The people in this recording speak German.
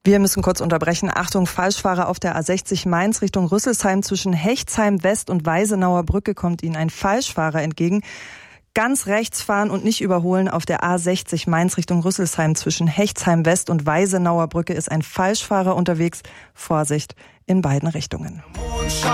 Wir müssen kurz unterbrechen. Achtung, Falschfahrer auf der A60 Mainz Richtung Rüsselsheim. Zwischen Hechtsheim West und Weisenauer Brücke kommt Ihnen ein Falschfahrer entgegen. Ganz rechts fahren und nicht überholen. Auf der A60 Mainz Richtung Rüsselsheim zwischen Hechtsheim West und Weisenauer Brücke ist ein Falschfahrer unterwegs. Vorsicht in beiden Richtungen.